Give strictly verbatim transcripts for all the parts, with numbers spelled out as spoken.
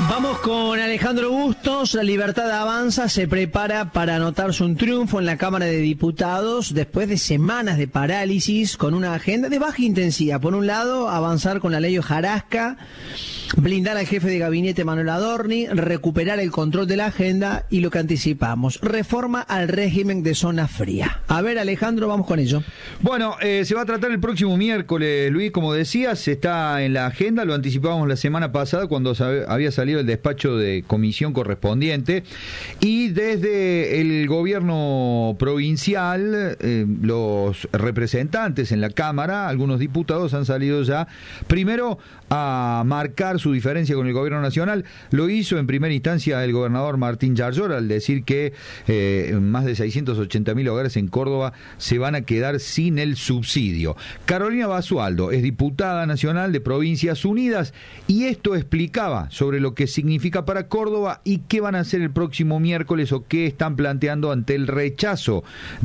Vamos con Alejandro Bustos. La Libertad Avanza se prepara para anotarse un triunfo en la Cámara de Diputados después de semanas de parálisis, con una agenda de baja intensidad. Por un lado, avanzar con la ley Hojarasca, blindar al jefe de gabinete Manuel Adorni, recuperar el control de la agenda y lo que anticipamos, reforma al régimen de zona fría. A ver, Alejandro, vamos con ello. Bueno, eh, se va a tratar el próximo miércoles, Luis, como decías, está en la agenda, lo anticipábamos la semana pasada cuando sab- había salido el despacho de comisión correspondiente, y desde el gobierno provincial, eh, los representantes en la Cámara, algunos diputados han salido ya, primero a marcar su diferencia con el gobierno nacional. Lo hizo en primera instancia el gobernador Martín Yarlora al decir que eh, más de seiscientos ochenta mil hogares en Córdoba se van a quedar sin el subsidio. Carolina Basualdo es diputada nacional de Provincias Unidas y esto explicaba sobre lo que significa para Córdoba y qué van a hacer el próximo miércoles o qué están planteando ante el rechazo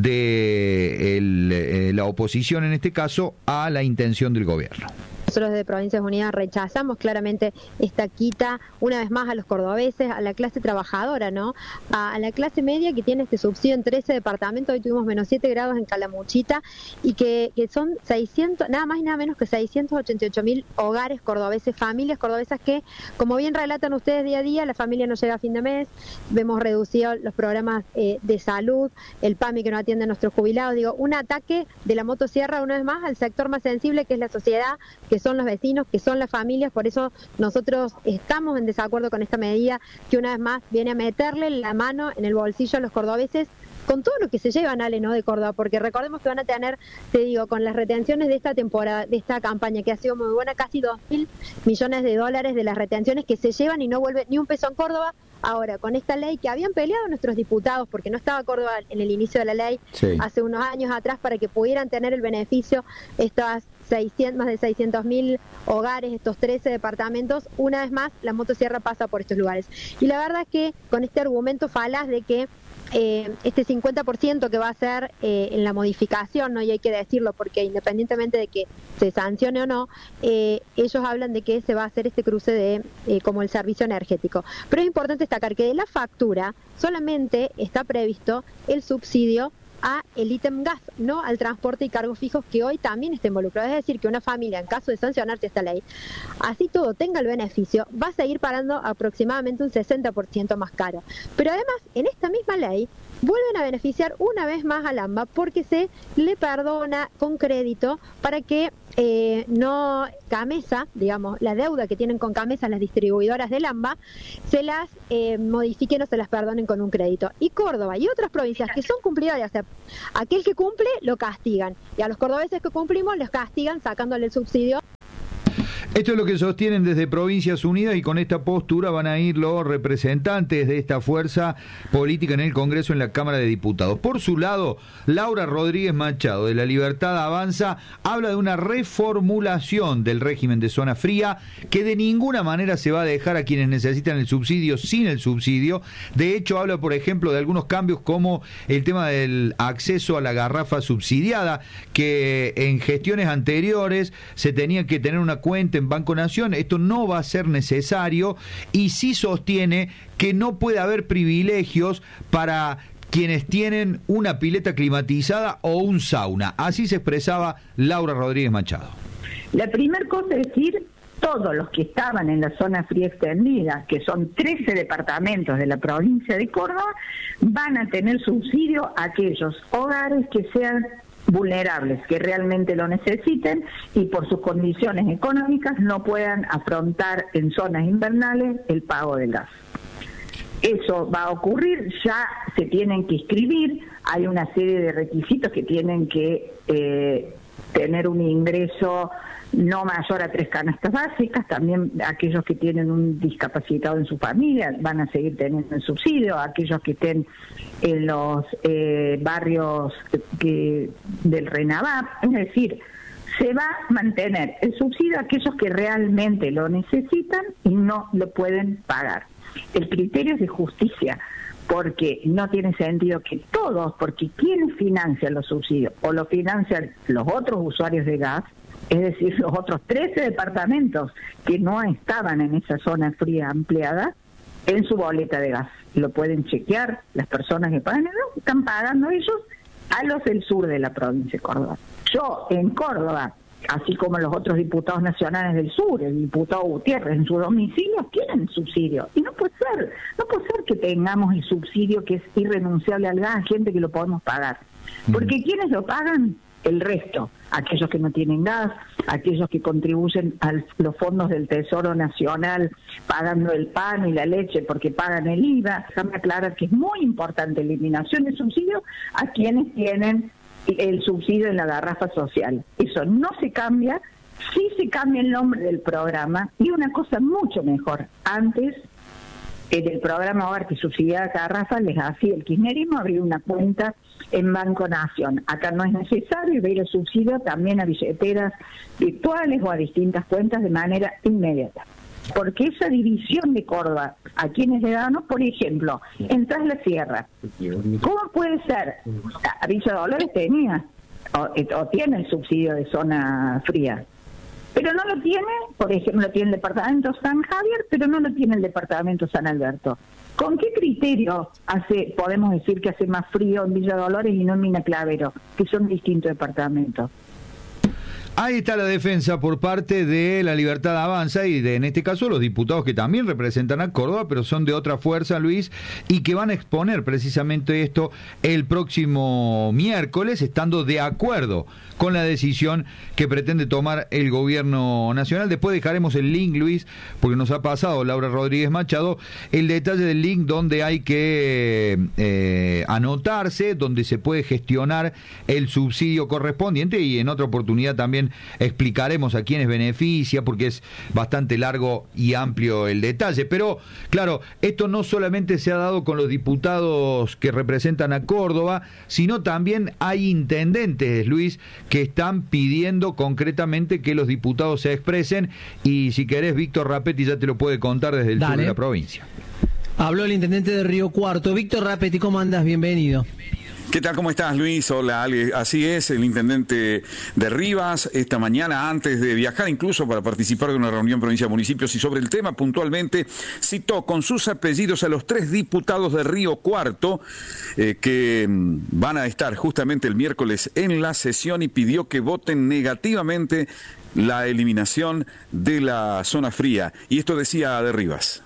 de el, eh, la oposición, en este caso, a la intención del gobierno. Nosotros de Provincias Unidas rechazamos claramente esta quita, una vez más, a los cordobeses, a la clase trabajadora, ¿no? A, a la clase media que tiene este subsidio en trece departamentos. Hoy tuvimos menos siete grados en Calamuchita y que, que son seiscientos, nada más y nada menos que seiscientos ochenta y ocho mil hogares cordobeses, familias cordobesas que, como bien relatan ustedes día a día, la familia no llega a fin de mes, vemos reducidos los programas eh, de salud, el PAMI que no atiende a nuestros jubilados. Digo, un ataque de la motosierra una vez más al sector más sensible, que es la sociedad, que son los vecinos, que son las familias. Por eso nosotros estamos en desacuerdo con esta medida que una vez más viene a meterle la mano en el bolsillo a los cordobeses con todo lo que se llevan, Ale, ¿no?, de Córdoba, porque recordemos que van a tener, te digo, con las retenciones de esta temporada, de esta campaña que ha sido muy buena, casi dos mil millones de dólares de las retenciones que se llevan y no vuelve ni un peso en Córdoba. Ahora, con esta ley que habían peleado nuestros diputados, porque no estaba Córdoba en el inicio de la ley, sí, hace unos años atrás, para que pudieran tener el beneficio estas seiscientos, más de seiscientos mil hogares, estos trece departamentos, una vez más la motosierra pasa por estos lugares. Y la verdad es que con este argumento falaz de que Eh, este cincuenta por ciento que va a ser eh, en la modificación, ¿no?, y hay que decirlo porque independientemente de que se sancione o no, eh, ellos hablan de que se va a hacer este cruce de eh, como el servicio energético. Pero es importante destacar que de la factura solamente está previsto el subsidio a el ítem gas, no al transporte y cargos fijos, que hoy también está involucrado. Es decir, que una familia, en caso de sancionarse esta ley, así todo tenga el beneficio, va a seguir pagando aproximadamente un sesenta por ciento más caro. Pero además, en esta misma ley, vuelven a beneficiar una vez más al AMBA porque se le perdona con crédito para que eh, no Camesa, digamos, la deuda que tienen con Camesa las distribuidoras del AMBA, se las eh, modifiquen o se las perdonen con un crédito. Y Córdoba y otras provincias que son cumplidoras, o sea, aquel que cumple lo castigan, y a los cordobeses que cumplimos los castigan sacándole el subsidio. Esto es lo que sostienen desde Provincias Unidas, y con esta postura van a ir los representantes de esta fuerza política en el Congreso, en la Cámara de Diputados. Por su lado, Laura Rodríguez Machado, de La Libertad Avanza, habla de una reformulación del régimen de zona fría, que de ninguna manera se va a dejar a quienes necesitan el subsidio sin el subsidio. De hecho, habla, por ejemplo, de algunos cambios como el tema del acceso a la garrafa subsidiada, que en gestiones anteriores se tenía que tener una cuenta en Banco Nación. Esto no va a ser necesario, y sí sostiene que no puede haber privilegios para quienes tienen una pileta climatizada o un sauna. Así se expresaba Laura Rodríguez Machado. La primera cosa es decir, todos los que estaban en la zona fría extendida, que son trece departamentos de la provincia de Córdoba, van a tener subsidio a aquellos hogares que sean vulnerables, que realmente lo necesiten y por sus condiciones económicas no puedan afrontar en zonas invernales el pago del gas. Eso va a ocurrir, ya se tienen que inscribir, hay una serie de requisitos que tienen que eh, tener un ingreso no mayor a tres canastas básicas. También aquellos que tienen un discapacitado en su familia van a seguir teniendo el subsidio, aquellos que estén en los eh, barrios que, del RENAVAP, es decir, se va a mantener el subsidio a aquellos que realmente lo necesitan y no lo pueden pagar. El criterio es de justicia, porque no tiene sentido que todos, porque ¿quiénes financian los subsidios? O lo financian los otros usuarios de gas, es decir, los otros trece departamentos que no estaban en esa zona fría ampliada, en su boleta de gas. Lo pueden chequear las personas que pagan, ¿no? Están pagando ellos a los del sur de la provincia de Córdoba. Yo, en Córdoba, así como los otros diputados nacionales del sur, el diputado Gutiérrez en su domicilio, tienen subsidio. Y no puede ser, no puede ser que tengamos el subsidio que es irrenunciable al gas, gente que lo podemos pagar. Porque ¿quiénes lo pagan? El resto, aquellos que no tienen gas, aquellos que contribuyen a los fondos del Tesoro Nacional pagando el pan y la leche porque pagan el I V A. Déjame aclarar que es muy importante eliminación de subsidio a quienes tienen el subsidio en la garrafa social. Eso no se cambia, sí se cambia el nombre del programa y una cosa mucho mejor. Antes, en el programa Hogar que subsidiaba garrafa, les hacía el kirchnerismo abrir una cuenta en Banco Nación. Acá no es necesario ver el subsidio también a billeteras virtuales o a distintas cuentas de manera inmediata. Porque esa división de Córdoba, a quienes le damos, por ejemplo, en Tras la Sierra, ¿cómo puede ser? A Villa Dolores tenía, o, o tiene el subsidio de zona fría, pero no lo tiene, por ejemplo, tiene el departamento San Javier, pero no lo tiene el departamento San Alberto. ¿Con qué criterio hace, podemos decir que hace más frío en Villa Dolores y no en Mina Clavero, que son distintos departamentos? Ahí está la defensa por parte de La Libertad Avanza y de, en este caso, los diputados que también representan a Córdoba, pero son de otra fuerza, Luis, y que van a exponer precisamente esto el próximo miércoles, estando de acuerdo con la decisión que pretende tomar el gobierno nacional. Después dejaremos el link, Luis, porque nos ha pasado Laura Rodríguez Machado, el detalle del link donde hay que eh, anotarse, donde se puede gestionar el subsidio correspondiente, y en otra oportunidad también explicaremos a quiénes beneficia, porque es bastante largo y amplio el detalle. Pero, claro, esto no solamente se ha dado con los diputados que representan a Córdoba, sino también hay intendentes, Luis, que están pidiendo concretamente que los diputados se expresen, y si querés, Víctor Rapetti ya te lo puede contar desde el Dale. sur de la provincia. Habló el intendente de Río Cuarto. Víctor Rapetti, ¿cómo andas? Bienvenido. ¿Qué tal? ¿Cómo estás, Luis? Hola, Ale. Así es, el intendente de Rivas, esta mañana, antes de viajar incluso para participar de una reunión provincia de municipios y sobre el tema puntualmente, citó con sus apellidos a los tres diputados de Río Cuarto eh, que van a estar justamente el miércoles en la sesión, y pidió que voten negativamente la eliminación de la zona fría. Y esto decía de Rivas.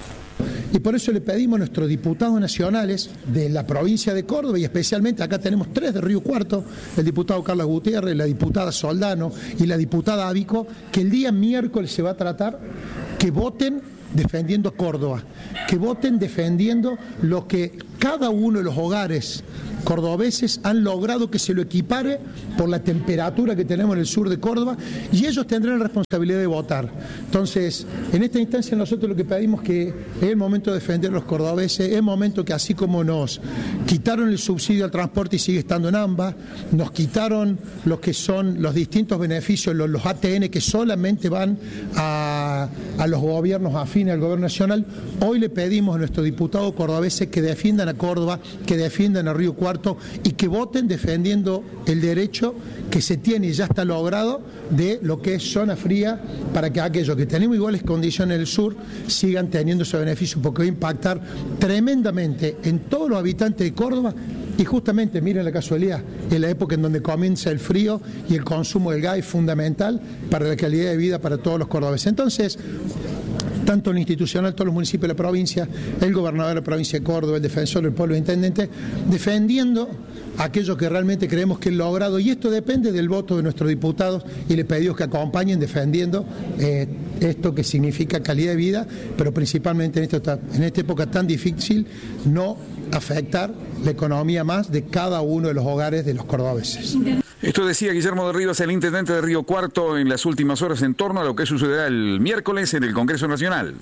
Y por eso le pedimos a nuestros diputados nacionales de la provincia de Córdoba, y especialmente acá tenemos tres de Río Cuarto, el diputado Carlos Gutiérrez, la diputada Soldano y la diputada Abico, que el día miércoles se va a tratar que voten defendiendo Córdoba, que voten defendiendo lo que cada uno de los hogares cordobeses han logrado que se lo equipare por la temperatura que tenemos en el sur de Córdoba, y ellos tendrán la responsabilidad de votar. Entonces, en esta instancia nosotros lo que pedimos que es el momento de defender a los cordobeses, es el momento que, así como nos quitaron el subsidio al transporte y sigue estando en AMBA, nos quitaron los que son los distintos beneficios, los, los A T N que solamente van a, a los gobiernos afines al gobierno nacional, hoy le pedimos a nuestros diputados cordobeses que defiendan a Córdoba, que defiendan a Río Cuarto, y que voten defendiendo el derecho que se tiene y ya está logrado de lo que es zona fría, para que aquellos que tenemos iguales condiciones en el sur sigan teniendo ese beneficio, porque va a impactar tremendamente en todos los habitantes de Córdoba. Y justamente, miren la casualidad, en la época en donde comienza el frío y el consumo del gas es fundamental para la calidad de vida para todos los cordobeses. Entonces, tanto en lo institucional, todos los municipios de la provincia, el gobernador de la provincia de Córdoba, el defensor del pueblo, el intendente, defendiendo aquello que realmente creemos que es logrado, y esto depende del voto de nuestros diputados, y les pedimos que acompañen defendiendo eh, esto que significa calidad de vida, pero principalmente en esta, en esta época tan difícil, no afectar la economía más de cada uno de los hogares de los cordobeses. Esto decía Guillermo de Rivas, el intendente de Río Cuarto, en las últimas horas en torno a lo que sucederá el miércoles en el Congreso Nacional.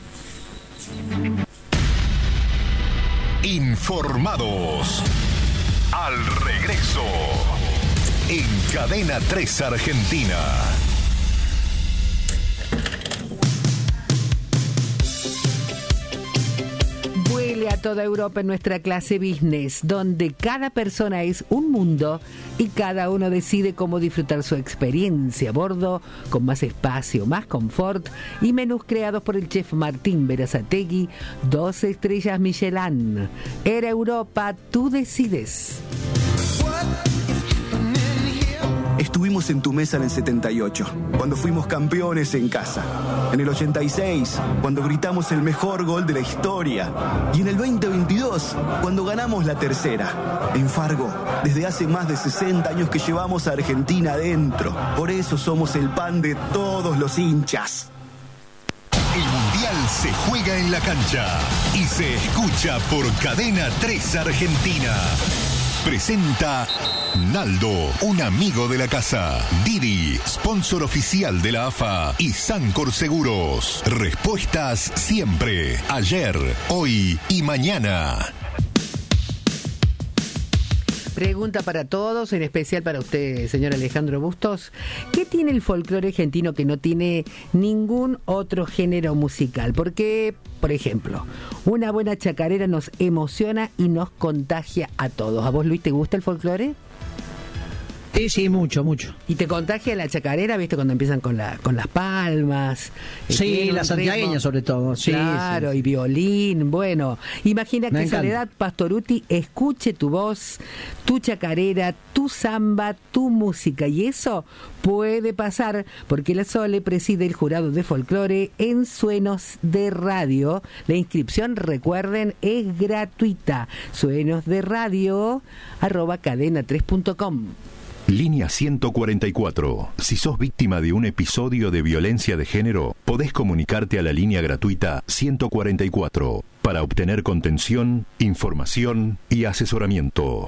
Informados. Al regreso. En Cadena tres Argentina. Vuele a toda Europa en nuestra clase business, donde cada persona es un mundo y cada uno decide cómo disfrutar su experiencia a bordo, con más espacio, más confort y menús creados por el chef Martín Berazategui, dos estrellas Michelin. Era Europa, tú decides. Estuvimos en tu mesa en el setenta y ocho, cuando fuimos campeones en casa. En el ochenta y seis, cuando gritamos el mejor gol de la historia. Y en el veinte veintidós, cuando ganamos la tercera. En Fargo, desde hace más de sesenta años que llevamos a Argentina adentro. Por eso somos el pan de todos los hinchas. El Mundial se juega en la cancha y se escucha por Cadena tres Argentina. Presenta Naldo, un amigo de la casa. Didi, sponsor oficial de la A F A. Y Sancor Seguros. Respuestas siempre, ayer, hoy y mañana. Pregunta para todos, en especial para usted, señor Alejandro Bustos. ¿Qué tiene el folclore argentino que no tiene ningún otro género musical? Porque, por ejemplo, una buena chacarera nos emociona y nos contagia a todos. ¿A vos, Luis, te gusta el folclore? Sí, sí, mucho, mucho. ¿Y te contagia la chacarera, viste, cuando empiezan con la con las palmas? Sí, las santiagueñas sobre todo. Sí, claro, sí. Y violín. Bueno, imagina Me que encanta. Soledad Pastoruti escuche tu voz, tu chacarera, tu samba, tu música. Y eso puede pasar porque la Sole preside el jurado de folclore en Suenos de Radio. La inscripción, recuerden, es gratuita. Suenos de Radio, arroba cadena tres punto com. Línea ciento cuarenta y cuatro. Si sos víctima de un episodio de violencia de género, podés comunicarte a la línea gratuita ciento cuarenta y cuatro para obtener contención, información y asesoramiento.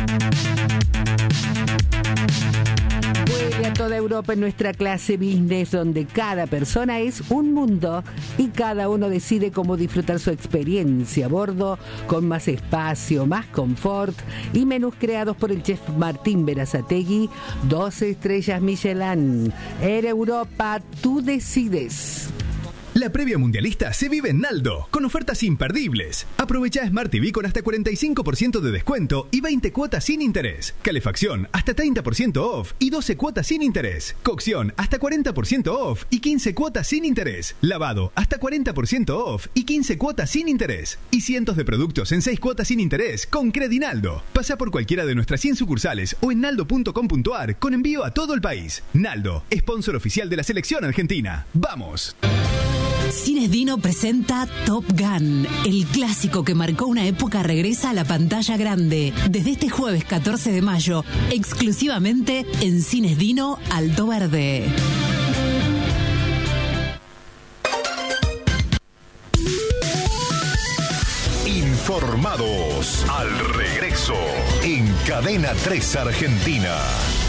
Vuele a toda Europa en nuestra clase business, donde cada persona es un mundo y cada uno decide cómo disfrutar su experiencia a bordo, con más espacio, más confort y menús creados por el chef Martín Berazategui, dos estrellas Michelin. Era Europa, tú decides. La previa mundialista se vive en Naldo, con ofertas imperdibles. Aprovecha Smart T V con hasta cuarenta y cinco por ciento de descuento y veinte cuotas sin interés. Calefacción hasta treinta por ciento off y doce cuotas sin interés. Cocción hasta cuarenta por ciento off y quince cuotas sin interés. Lavado hasta cuarenta por ciento off y quince cuotas sin interés. Y cientos de productos en seis cuotas sin interés con Credinaldo. Pasa por cualquiera de nuestras cien sucursales o en naldo punto com punto ar con envío a todo el país. Naldo, sponsor oficial de la selección argentina. ¡Vamos! Cines Dino presenta Top Gun. El clásico que marcó una época regresa a la pantalla grande. Desde este jueves catorce de mayo, exclusivamente en Cines Dino Alto Verde. Informados al regreso en Cadena tres Argentina.